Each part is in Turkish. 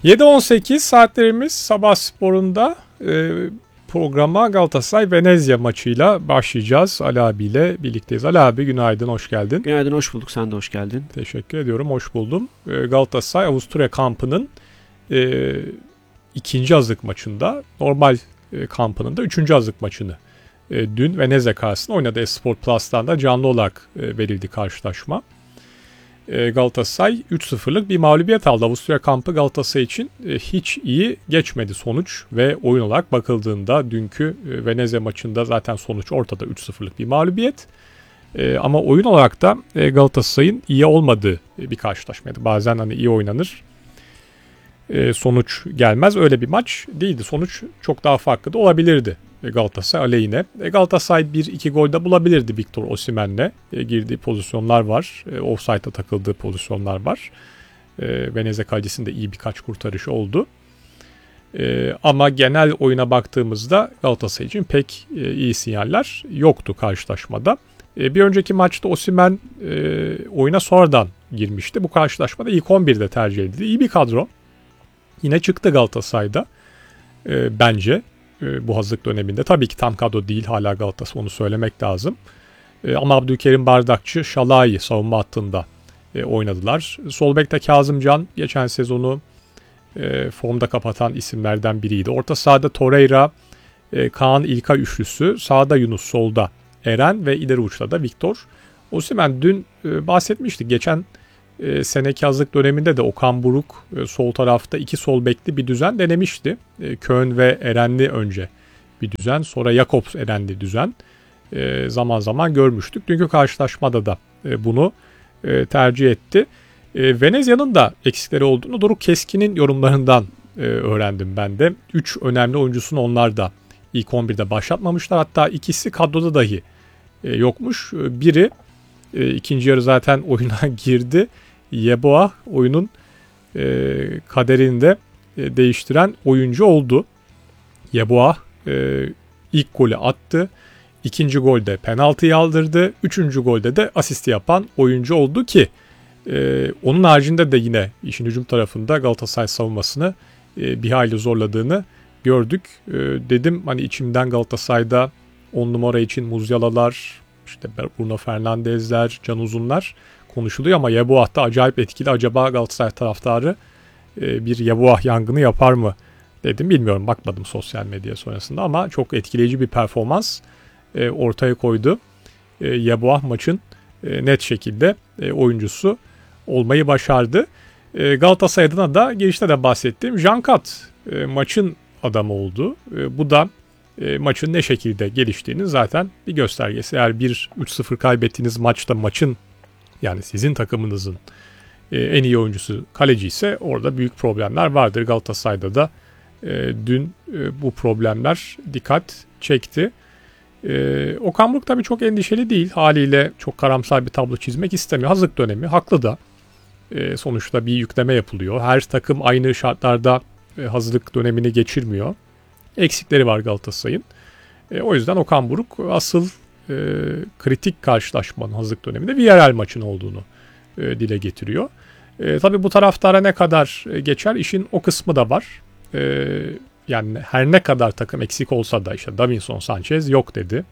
7-18 saatlerimiz sabah sporunda programa Galatasaray Venezia maçıyla başlayacağız. Ali abiyle birlikteyiz. Ali abi günaydın, hoş geldin. Günaydın, hoş bulduk. Sen de hoş geldin. Teşekkür ediyorum, hoş buldum. Galatasaray Avusturya kampının ikinci hazırlık maçında, normal kampının da üçüncü hazırlık maçını dün Venezia karşısında oynadı. Esport Plus'tan da canlı olarak verildi karşılaşma. Galatasaray 3-0'lık bir mağlubiyet aldı. Avusturya kampı Galatasaray için hiç iyi geçmedi sonuç ve oyun olarak bakıldığında dünkü Venezia maçında zaten sonuç ortada, 3-0'lık bir mağlubiyet. Ama oyun olarak da Galatasaray'ın iyi olmadığı bir karşılaşmaydı. Bazen hani iyi oynanır, sonuç gelmez, öyle bir maç değildi. Sonuç çok daha farklı da olabilirdi Galatasaray aleyhine. Galatasaray 1-2 gol de bulabilirdi Victor Osimhen'le. Girdiği pozisyonlar var. Offside'a takıldığı pozisyonlar var. Venezia kalecisinin de iyi birkaç kurtarışı oldu. Ama genel oyuna baktığımızda Galatasaray için pek iyi sinyaller yoktu karşılaşmada. Bir önceki maçta Osimhen oyuna sonradan girmişti. Bu karşılaşmada ilk 11'de tercih edildi. İyi bir kadro. Yine çıktı Galatasaray'da bence bu hazırlık döneminde. Tabii ki tam kadro değil hala Galatasaray, onu söylemek lazım. Ama Abdülkerim Bardakçı, Şalai savunma hattında oynadılar. Sol bekte Kazımcan geçen sezonu formda kapatan isimlerden biriydi. Orta sahada Torreira, Kaan İlkay üçlüsü, sağda Yunus, solda Eren ve ileri uçta da Victor Osimhen. Dün bahsetmiştik. Geçen seneki hazırlık döneminde de Okan Buruk sol tarafta iki sol bekli bir düzen denemişti. Köln ve Erenli önce bir düzen, sonra Jakobs Erenli düzen zaman zaman görmüştük. Dünkü karşılaşmada da bunu tercih etti. Venezia'nın da eksikleri olduğunu Doruk Keskin'in yorumlarından öğrendim ben de. 3 önemli oyuncusunu onlar da ilk 11'de başlatmamışlar. Hatta ikisi kadroda dahi yokmuş. Biri ikinci yarı zaten oyuna girdi. Yeboah oyunun kaderini de değiştiren oyuncu oldu. Yeboah ilk golü attı. İkinci golde penaltıyı aldırdı. Üçüncü golde de asisti yapan oyuncu oldu ki onun haricinde de yine işin hücum tarafında Galatasaray savunmasını bir hayli zorladığını gördük. Dedim hani içimden Galatasaray'da 10 numara için Muzyalalar, işte Bruno Fernandezler, Can Uzunlar konuşuluyor ama Yeboah da acayip etkili. Acaba Galatasaray taraftarı bir Yeboah yangını yapar mı dedim. Bilmiyorum, bakmadım sosyal medya sonrasında ama çok etkileyici bir performans ortaya koydu. Yeboah maçın net şekilde oyuncusu olmayı başardı. Galatasaray adına da girişte de bahsettiğim Jankat maçın adamı oldu. Bu da maçın ne şekilde geliştiğinin zaten bir göstergesi. Eğer 1-3-0 kaybettiğiniz maçta maçın, yani sizin takımınızın en iyi oyuncusu kaleci ise orada büyük problemler vardır. Galatasaray'da da dün bu problemler dikkat çekti. Okan Buruk tabii çok endişeli değil. Haliyle çok karamsar bir tablo çizmek istemiyor. Hazırlık dönemi, haklı da. Sonuçta bir yükleme yapılıyor. Her takım aynı şartlarda hazırlık dönemini geçirmiyor. Eksikleri var Galatasaray'ın. O yüzden Okan Buruk asıl kritik karşılaşmanın hazırlık döneminde Villarreal maçın olduğunu dile getiriyor. Tabii bu taraftara ne kadar geçer, işin o kısmı da var. Yani her ne kadar takım eksik olsa da işte Davinson Sanchez yok dedi.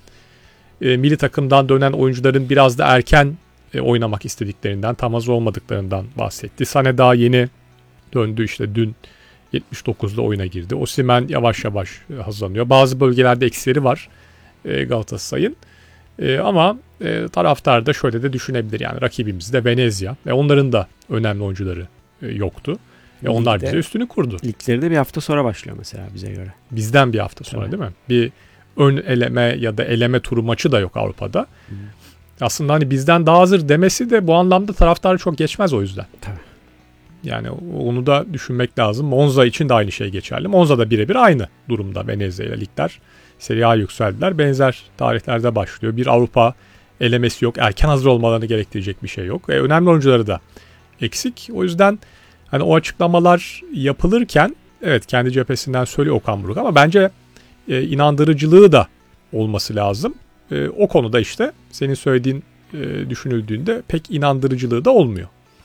Milli takımdan dönen oyuncuların biraz da erken oynamak istediklerinden, tam hazır olmadıklarından bahsetti. Sané daha yeni döndü, işte dün 79'da oyuna girdi. Osimhen yavaş yavaş hazırlanıyor. Bazı bölgelerde eksileri var Galatasaray'ın. Ama taraftar da şöyle de düşünebilir. Yani rakibimiz de Venezia ve onların da önemli oyuncuları yoktu. Onlar bize üstünü kurdu. Ligleri de bir hafta sonra başlıyor mesela bize göre. Bizden bir hafta sonra, değil mi? Bir ön eleme ya da eleme turu maçı da yok Avrupa'da. Aslında hani bizden daha hazır demesi de bu anlamda taraftarı çok geçmez o yüzden. Tabii. Yani onu da düşünmek lazım. Monza için de aynı şey geçerli. Monza da birebir aynı durumda Venezia ile ligler. Serie A yükseldiler. Benzer tarihlerde başlıyor. Bir Avrupa elemesi yok. Erken hazır olmalarını gerektirecek bir şey yok. Önemli oyuncuları da eksik. O yüzden hani o açıklamalar yapılırken evet kendi cephesinden söylüyor Okan Buruk ama bence inandırıcılığı da olması lazım. O konuda işte senin söylediğin düşünüldüğünde pek inandırıcılığı da olmuyor.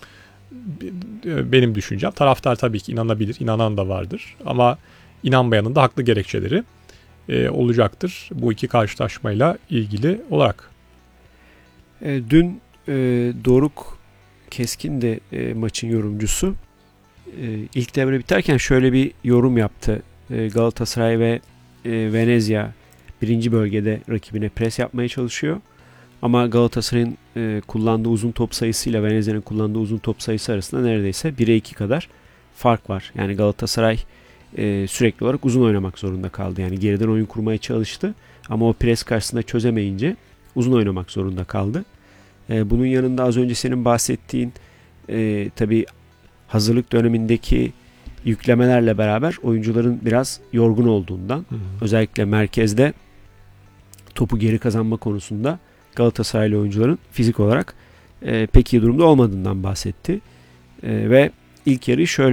benim düşüncem. Taraftar tabii ki inanabilir, inanan da vardır. Ama inanmayanın da haklı gerekçeleri olacaktır bu iki karşılaşmayla ilgili olarak. Dün Doruk Keskin de maçın yorumcusu. İlk devre biterken şöyle bir yorum yaptı. Galatasaray ve Venezia birinci bölgede rakibine pres yapmaya çalışıyor. Ama Galatasaray'ın kullandığı uzun top sayısıyla Venezia'nın kullandığı uzun top sayısı arasında neredeyse 1'e 2 kadar fark var. Yani Galatasaray sürekli olarak uzun oynamak zorunda kaldı. Yani geriden oyun kurmaya çalıştı. Ama o pres karşısında çözemeyince uzun oynamak zorunda kaldı. Bunun yanında az önce senin bahsettiğin tabii hazırlık dönemindeki yüklemelerle beraber oyuncuların biraz yorgun olduğundan, özellikle merkezde topu geri kazanma konusunda Galatasaraylı oyuncuların fizik olarak pek iyi durumda olmadığından bahsetti. Ve ilk yarıyı şöyle